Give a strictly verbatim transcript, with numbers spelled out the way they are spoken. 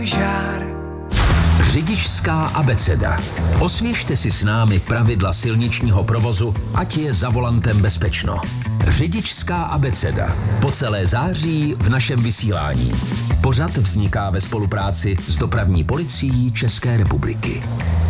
žár. Řidičská abeceda. Osvěžte si s námi pravidla silničního provozu, ať je za volantem bezpečno. Řidičská abeceda. Po celé září v našem vysílání. Pořad vzniká ve spolupráci s Dopravní policií České republiky.